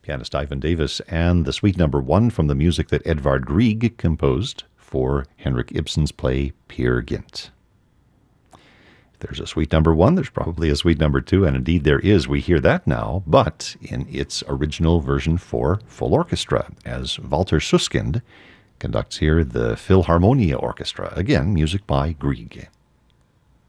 pianist Ivan Davis, and the Suite Number 1 from the music that Edvard Grieg composed for Henrik Ibsen's play Peer Gynt. If there's a Suite Number 1, there's probably a Suite Number 2, and indeed there is. We hear that now, but in its original version for full orchestra, as Walter Suskind conducts here the Philharmonia Orchestra. Again, music by Grieg.